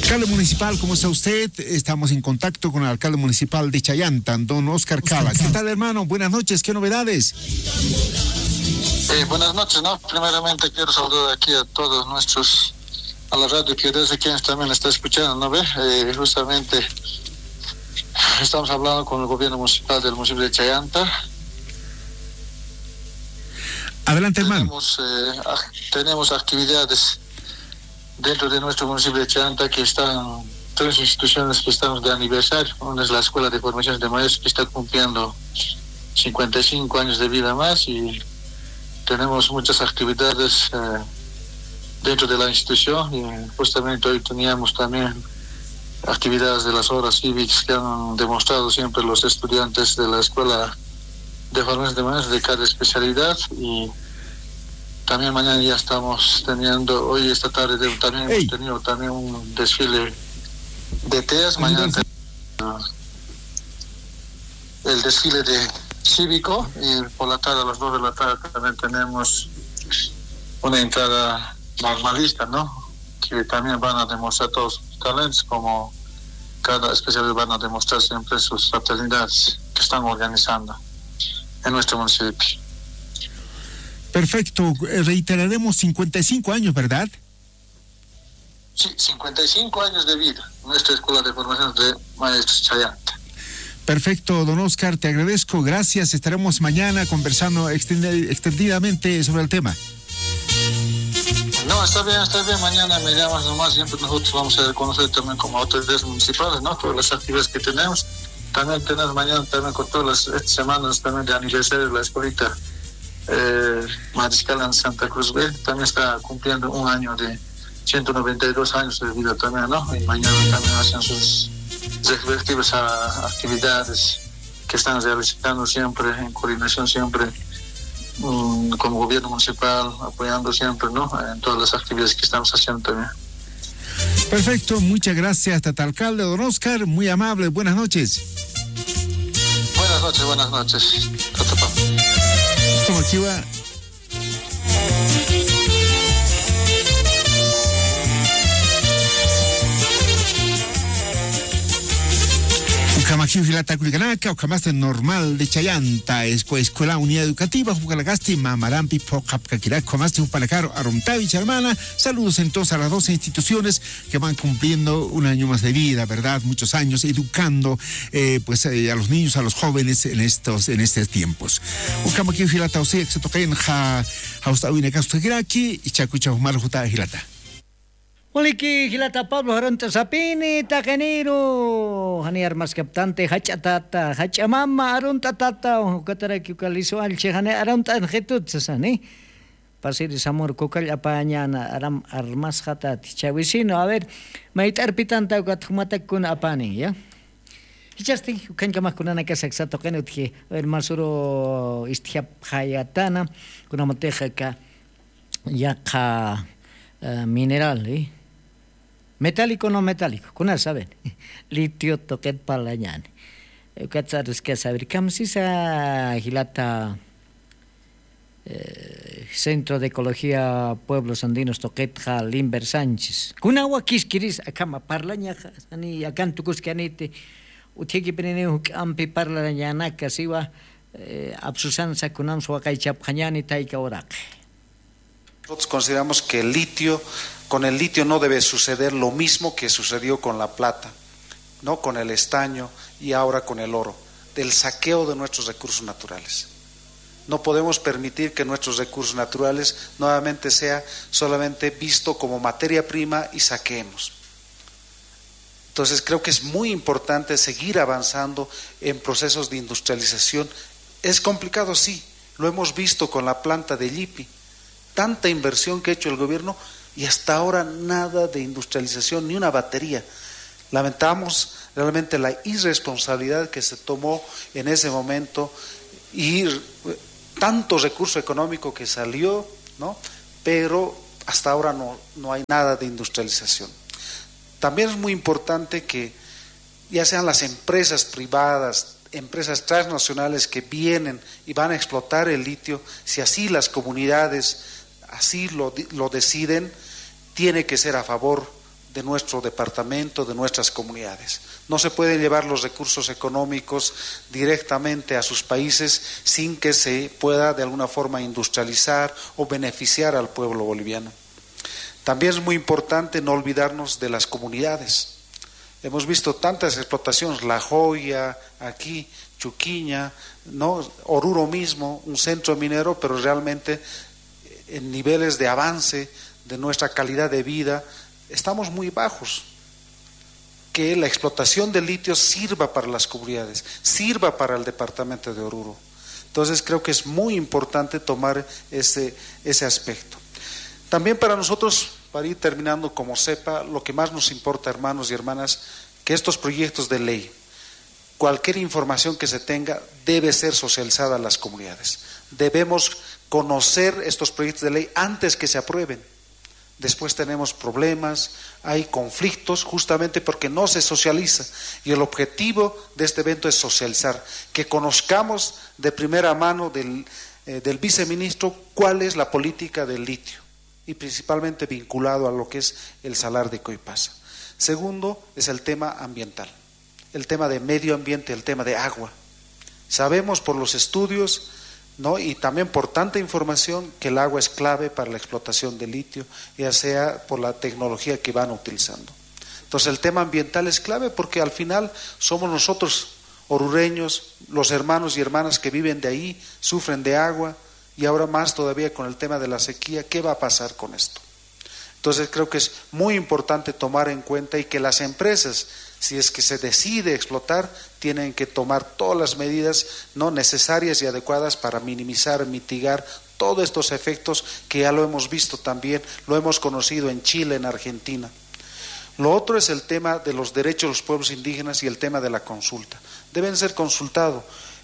Alcalde municipal, ¿cómo está usted? Estamos en contacto con el alcalde municipal de Chayanta, don Oscar Cala. ¿Qué tal, hermano? Buenas noches, ¿qué novedades? Buenas noches, ¿no? Primeramente quiero saludar aquí a todos nuestros, a la radio que desde quienes también está escuchando, ¿no ve? Justamente estamos hablando con el gobierno municipal del municipio de Chayanta. Adelante, hermano. Tenemos actividades dentro de nuestro municipio de Chayanta que están, tres instituciones que estamos de aniversario. Una es la Escuela de Formación de Maestros que está cumpliendo 55 años de vida más, y tenemos muchas actividades dentro de la institución, y justamente hoy teníamos también actividades de las obras cívicas que han demostrado siempre los estudiantes de la Escuela de Formación de Maestros de cada especialidad. Y también mañana ya estamos teniendo, hoy esta tarde también hemos tenido también un desfile de TEAS. Mañana el desfile de cívico, y por la tarde a las 2 de la tarde también tenemos una entrada normalista, ¿no? Que también van a demostrar todos sus talentos, como cada especialidad van a demostrar siempre sus fraternidades que están organizando en nuestro municipio. Perfecto, reiteraremos 55 años, ¿verdad? Sí, 55 años de vida, nuestra Escuela de Formación de Maestros Chayanta. Perfecto, don Oscar, te agradezco, gracias. Estaremos mañana conversando extendidamente sobre el tema. No, está bien, mañana me llamas nomás, siempre nosotros vamos a conocer también como autoridades municipales, ¿no? Todas las actividades que tenemos. También tenemos mañana también con todas estas semanas también de aniversario de la escuelita Mariscal en Santa Cruz B. También está cumpliendo un año de 192 años de vida también, ¿no? Y mañana también hacen sus respectivas actividades que están realizando siempre en coordinación siempre como gobierno municipal, apoyando siempre, ¿no? En todas las actividades que estamos haciendo también. Perfecto, muchas gracias, tata alcalde, don Oscar, muy amable, buenas noches. Buenas noches. Como aquí va. Ucamaquí Gilata Culicanaca, Ucamaste Normal de Chayanta, Escuela Unidad Educativa, Jucalagasti, Mamarampi, Pocapcaquirac, Comaste, Upalacaro, Arumtavich, hermana. Saludos entonces a las 12 instituciones que van cumpliendo un año más de vida, ¿verdad? Muchos años educando a los niños, a los jóvenes en estos tiempos. Ucamaquí Gilata, se toca en Jaustawine Castagiraki y Chacucha Humar Juta Gilata. Oliki Gilata Pablo Haronta Sapini Tacanero Hani Armas Captante Hachatata Hachamama Aronta Tata o Cataraki Caliso Alche Hane Aronta Angetut Sasani Pasir Samor Cocal Apañana Aram Armas Hatat Chavisino. A ver, Maitar Pitanta Gatmata con Apani, ¿ya? Hichasti kan kama kunana ka saksato kanutki el masuro istihap hayatana kuna mateja ka yaqa mineral, metálico no metálico, kuna saben, litio toquet palañan. Eucatzarus que saber camsisa Gilata Centro de Ecología Pueblos Andinos Toquetja Limber Sánchez. Kuna wakisquiris akama parlaña ani akantukus kanite utiki penene ampi parlaña kasiwa absusansa kunam suakaichap khanyani taika orak. Nosotros consideramos que con el litio no debe suceder lo mismo que sucedió con la plata, ¿no? Con el estaño y ahora con el oro, del saqueo de nuestros recursos naturales. No podemos permitir que nuestros recursos naturales nuevamente sea solamente visto como materia prima y saqueemos. Entonces creo que es muy importante seguir avanzando en procesos de industrialización. Es complicado, sí, lo hemos visto con la planta de Llipi. Tanta inversión que ha hecho el gobierno y hasta ahora nada de industrialización, ni una batería. Lamentamos realmente la irresponsabilidad que se tomó en ese momento y tanto recurso económico que salió, ¿no? Pero hasta ahora no hay nada de industrialización. También es muy importante que ya sean las empresas privadas, empresas transnacionales que vienen y van a explotar el litio, si así las comunidades así lo deciden, tiene que ser a favor de nuestro departamento, de nuestras comunidades. No se puede llevar los recursos económicos directamente a sus países sin que se pueda de alguna forma industrializar o beneficiar al pueblo boliviano. También es muy importante no olvidarnos de las comunidades. Hemos visto tantas explotaciones, La Joya, aquí, Chuquiña, ¿no? Oruro mismo, un centro minero, pero realmente en niveles de avance de nuestra calidad de vida estamos muy bajos. Que la explotación de litio sirva para las comunidades, sirva para el departamento de Oruro. Entonces creo que es muy importante tomar ese aspecto. También para nosotros, para ir terminando como CEPA, lo que más nos importa, hermanos y hermanas, que estos proyectos de ley, cualquier información que se tenga debe ser socializada a las comunidades. Debemos conocer estos proyectos de ley antes que se aprueben. Después tenemos problemas, hay conflictos justamente porque no se socializa, y el objetivo de este evento es socializar, que conozcamos de primera mano del viceministro cuál es la política del litio y principalmente vinculado a lo que es el salar de Coipasa. Segundo es el tema ambiental, el tema de medio ambiente, el tema de agua. Sabemos por los estudios, ¿no? Y también por tanta información que el agua es clave para la explotación del litio, ya sea por la tecnología que van utilizando. Entonces el tema ambiental es clave porque al final somos nosotros orureños, los hermanos y hermanas que viven de ahí, sufren de agua, y ahora más todavía con el tema de la sequía. ¿Qué va a pasar con esto? Entonces creo que es muy importante tomar en cuenta, y que las empresas, si es que se decide explotar, tienen que tomar todas las medidas no necesarias y adecuadas para minimizar, mitigar todos estos efectos que ya lo hemos visto también, lo hemos conocido en Chile, en Argentina. Lo otro es el tema de los derechos de los pueblos indígenas y el tema de la consulta. Deben ser consultados.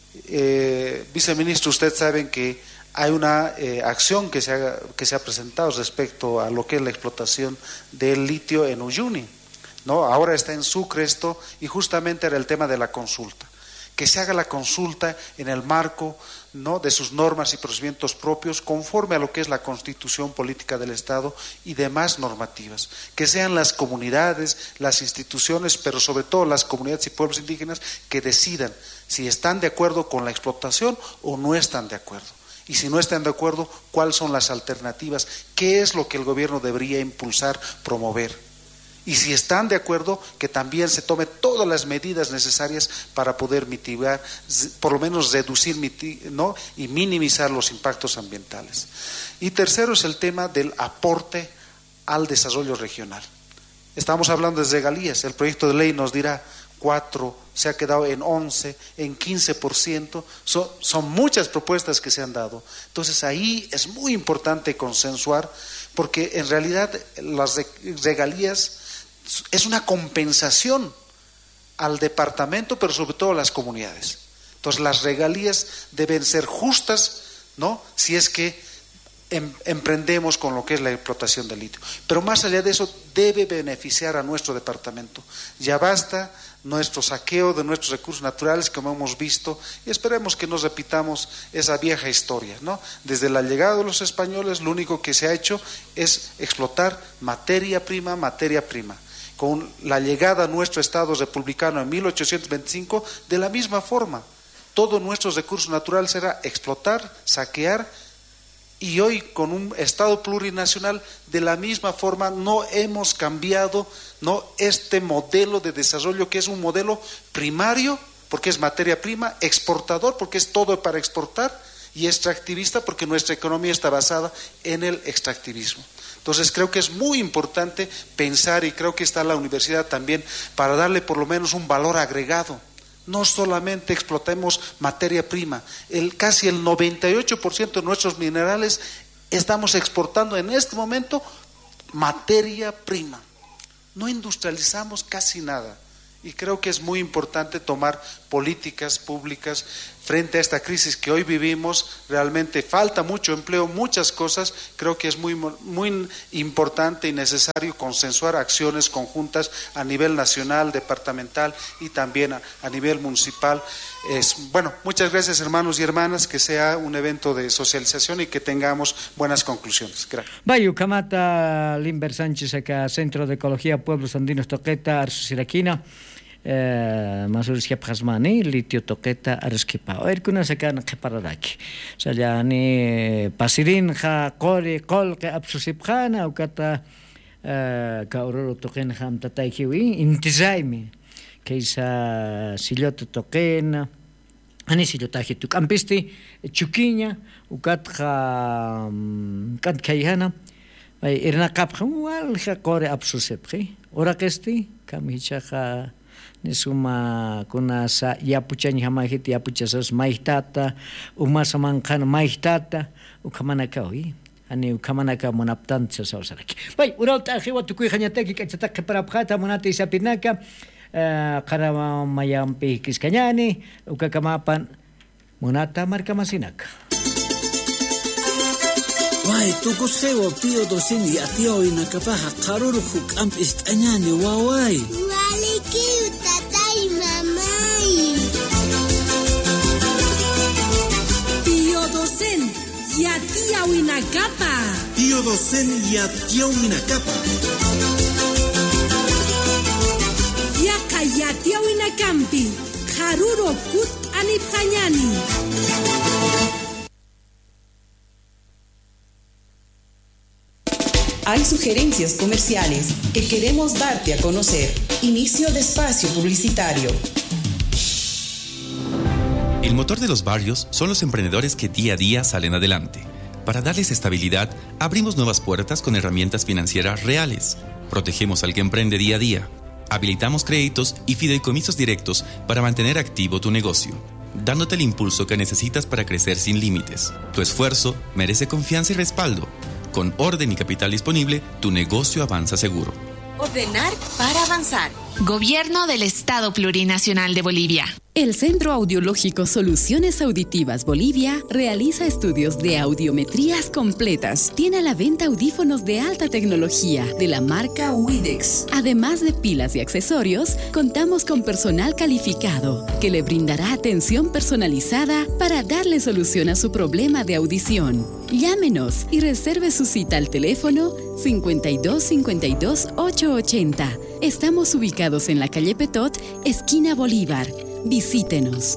Viceministro, ustedes saben que hay una acción que se ha presentado respecto a lo que es la explotación del litio en Uyuni, ¿no? Ahora está en Sucre esto, y justamente era el tema de la consulta. Que se haga la consulta en el marco, ¿no?, de sus normas y procedimientos propios, conforme a lo que es la Constitución Política del Estado y demás normativas. Que sean las comunidades, las instituciones, pero sobre todo las comunidades y pueblos indígenas que decidan si están de acuerdo con la explotación o no están de acuerdo. Y si no están de acuerdo, ¿cuáles son las alternativas? ¿Qué es lo que el gobierno debería impulsar, promover? Y si están de acuerdo, que también se tome todas las medidas necesarias para poder mitigar, por lo menos reducir, ¿no?, y minimizar los impactos ambientales. Y tercero es el tema del aporte al desarrollo regional. Estamos hablando de regalías, el proyecto de ley nos dirá 4, se ha quedado en 11, en 15%, son muchas propuestas que se han dado. Entonces ahí es muy importante consensuar, porque en realidad las regalías es una compensación al departamento, pero sobre todo a las comunidades. Entonces las regalías deben ser justas, ¿no?, si es que emprendemos con lo que es la explotación del litio. Pero más allá de eso, debe beneficiar a nuestro departamento. Ya basta nuestro saqueo de nuestros recursos naturales, como hemos visto, y esperemos que no repitamos esa vieja historia, ¿no? Desde la llegada de los españoles, lo único que se ha hecho es explotar materia prima. Con la llegada a nuestro Estado republicano en 1825, de la misma forma, todos nuestros recursos naturales era explotar, saquear, y hoy con un Estado plurinacional, de la misma forma no hemos cambiado, ¿no?, este modelo de desarrollo, que es un modelo primario, porque es materia prima, exportador, porque es todo para exportar, y extractivista, porque nuestra economía está basada en el extractivismo. Entonces creo que es muy importante pensar, y creo que está la universidad también, para darle por lo menos un valor agregado. No solamente explotemos materia prima, casi el 98% de nuestros minerales estamos exportando en este momento materia prima. No industrializamos casi nada, y creo que es muy importante tomar políticas públicas frente a esta crisis que hoy vivimos. Realmente falta mucho empleo, muchas cosas. Creo que es muy importante y necesario consensuar acciones conjuntas a nivel nacional, departamental y también a nivel municipal. Bueno, muchas gracias, hermanos y hermanas, que sea un evento de socialización y que tengamos buenas conclusiones. Gracias. Bayu Kamata Limber Sánchez acá Centro de Ecología Pueblos Andinos Toqueta Arsiraquina Masuris Yapjasmani Litio Toqueta Arskipa Erkuna sakan Keparadaki Sayani Pasirin ha Kore Kol ke Absusipkhana ukata Kauroro Token Ham Tataikiwi Intizaimi Keisa Silot Token Ani silotaji tu campisti chuquiña ukatja katkayana irna kapja wal core absusepji ora kesti kamichaja nesuma kuna sa yapuchani hamahiti yapuchasas maitata umasamankan maitata ukamanakawi ani ukamanaka monaptanza sausaraki bai uralta khiwa tukui khanyataki kachatak para phata monati sapinaka karama mayampi kiskanyani ukakamapan munata marka masinak Wai tuku sewa pio dosini atio inakapaha karuru huk ampist anyani wawai waliki utatai mamai pio dosen yatia winakapa pio dosen yatia winakapa yatia winakampi karuro kut anipanyani. Hay sugerencias comerciales que queremos darte a conocer. Inicio de espacio publicitario. El motor de los barrios son los emprendedores que día a día salen adelante. Para darles estabilidad, abrimos nuevas puertas con herramientas financieras reales. Protegemos al que emprende día a día. Habilitamos créditos y fideicomisos directos para mantener activo tu negocio, dándote el impulso que necesitas para crecer sin límites. Tu esfuerzo merece confianza y respaldo. Con orden y capital disponible, tu negocio avanza seguro. Ordenar para avanzar. Gobierno del Estado Plurinacional de Bolivia. El Centro Audiológico Soluciones Auditivas Bolivia realiza estudios de audiometrías completas. Tiene a la venta audífonos de alta tecnología de la marca Widex. Además de pilas y accesorios, contamos con personal calificado que le brindará atención personalizada para darle solución a su problema de audición. Llámenos y reserve su cita al teléfono 52 52 880. Estamos ubicados en la calle Petot, esquina Bolívar. Visítenos.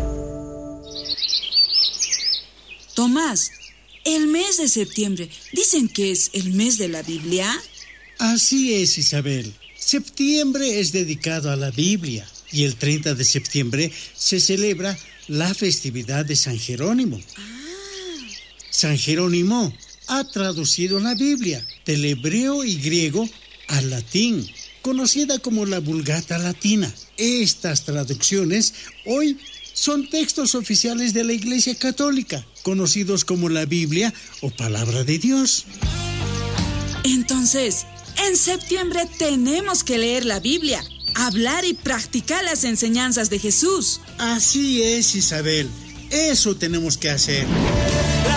Tomás, el mes de septiembre, ¿dicen que es el mes de la Biblia? Así es, Isabel. Septiembre es dedicado a la Biblia y el 30 de septiembre se celebra la festividad de San Jerónimo. San Jerónimo ha traducido la Biblia del hebreo y griego al latín, conocida como la Vulgata Latina. Estas traducciones hoy son textos oficiales de la Iglesia Católica, conocidos como la Biblia o Palabra de Dios. Entonces, en septiembre tenemos que leer la Biblia, hablar y practicar las enseñanzas de Jesús. Así es, Isabel. Eso tenemos que hacer.